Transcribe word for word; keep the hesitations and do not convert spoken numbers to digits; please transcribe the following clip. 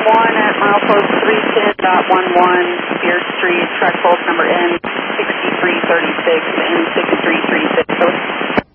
one at milepost three ten dot one one, Spear Street, track pulse number N six three three six, N six three three six.